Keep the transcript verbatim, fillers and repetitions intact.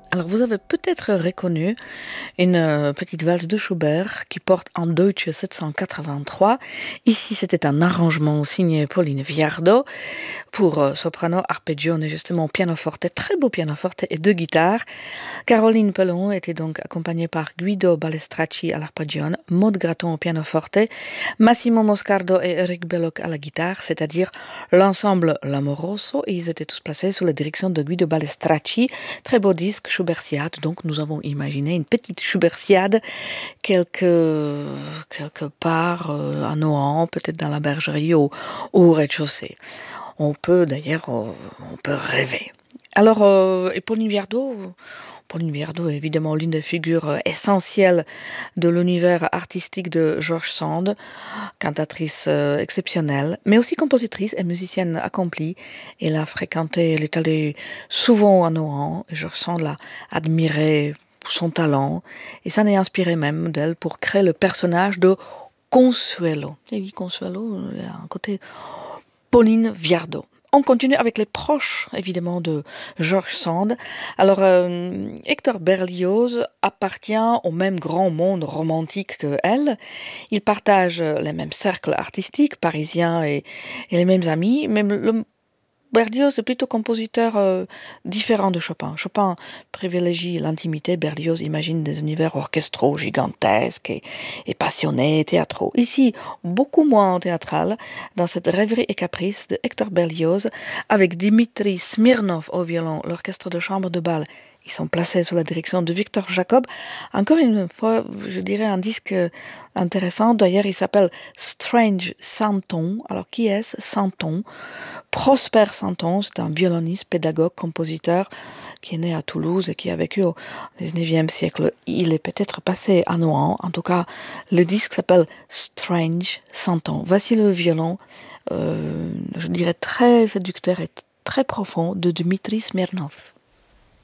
Alors, vous avez peut-être reconnu une euh, petite valse de Schubert qui porte en Deutsche sept cent quatre-vingt-trois. Ici, c'était un arrangement signé Pauline Viardot pour euh, soprano, arpeggione et justement pianoforte, très beau pianoforte et deux guitares. Caroline Pellon était donc accompagnée par Guido Balestracci à l'arpeggione, Maud Gratton au pianoforte, Massimo Moscardo et Eric Belloc à la guitare, c'est-à-dire l'ensemble L'Amoroso, et ils étaient tous placés sous la direction de Guido Balestracci. Très beau disque, Schubertiade, donc nous avons imaginé une petite Schubertiade quelque, quelque part euh, à Nohant, peut-être dans la bergerie ou au rez-de-chaussée. On peut d'ailleurs, euh, on peut rêver. Alors, euh, et Pauline Viardot, Pauline Viardot est évidemment l'une des figures euh, essentielles de l'univers artistique de George Sand, cantatrice euh, exceptionnelle, mais aussi compositrice et musicienne accomplie. Elle a fréquenté, elle est allée souvent à Nohant, et George Sand l'a admiré pour son talent, et s'en est inspiré même d'elle pour créer le personnage de Consuelo. Et oui, Consuelo, il y a un côté Pauline Viardot. On continue avec les proches, évidemment, de George Sand. Alors, euh, Hector Berlioz appartient au même grand monde romantique que elle. Ils partagent les mêmes cercles artistiques, parisiens et, et les mêmes amis. Même le Berlioz est plutôt compositeur euh, différent de Chopin. Chopin privilégie l'intimité, Berlioz imagine des univers orchestraux gigantesques et, et passionnés, théâtraux. Ici, beaucoup moins théâtral, dans cette rêverie et caprice de Hector Berlioz, avec Dimitri Smirnov au violon, l'orchestre de chambre de bal. Ils sont placés sous la direction de Victor Jacob. Encore une fois, je dirais un disque intéressant. D'ailleurs, il s'appelle Strange Santon. Alors, qui est-ce Santon? Prosper Santon, c'est un violoniste, pédagogue, compositeur qui est né à Toulouse et qui a vécu au dix-neuvième siècle. Il est peut-être passé à Nohant. En tout cas, le disque s'appelle Strange Santon. Voici le violon, euh, je dirais très séducteur et très profond de Dmitri Smirnov.